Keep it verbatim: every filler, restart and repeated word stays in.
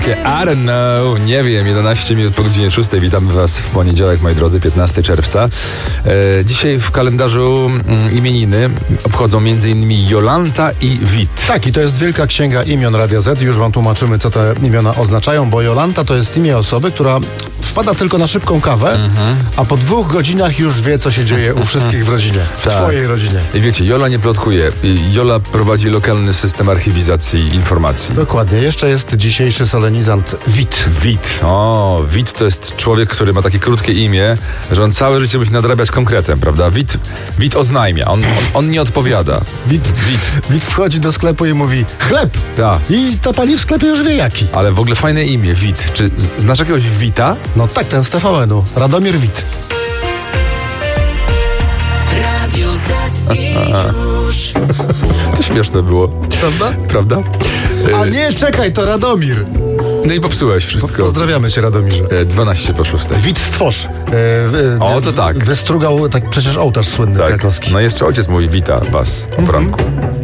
I don't know, nie wiem, jedenaście minut po godzinie szóstej. Witamy Was w poniedziałek, moi drodzy, piętnastego czerwca. E, dzisiaj w kalendarzu mm, imieniny obchodzą m.in. Jolanta i Wit. Tak, i to jest wielka księga imion Radia Z. Już wam tłumaczymy, co te imiona oznaczają, bo Jolanta to jest imię osoby, która wpada tylko na szybką kawę, mhm. a po dwóch godzinach już wie, co się dzieje u wszystkich w rodzinie. W tak. twojej rodzinie. I wiecie, Jola nie plotkuje. Jola prowadzi lokalny system archiwizacji informacji. Dokładnie. Jeszcze jest dzisiejszy solenizant Wit. Wit. O, Wit to jest człowiek, który ma takie krótkie imię, że on całe życie musi nadrabiać konkretem, prawda? Wit, Wit oznajmia. On, on, on nie odpowiada. Wit, Wit. Wit wchodzi do sklepu i mówi chleb. Tak. I ta pani w sklepie już wie jaki. Ale w ogóle fajne imię, Wit. Czy z- znasz jakiegoś Wita? No tak, ten z T V N-u. Radomir Wit. Radio Z i już. To śmieszne było. Prawda? Prawda? A nie, czekaj, to Radomir. No i popsułeś wszystko. Pozdrawiamy cię, Radomirze. E, dwanaście po szóstej. Wit stwórz. E, e, O, to tak. Wystrugał tak przecież ołtarz słynny Tak. krakowski. No jeszcze ojciec mówi wita was o poranku.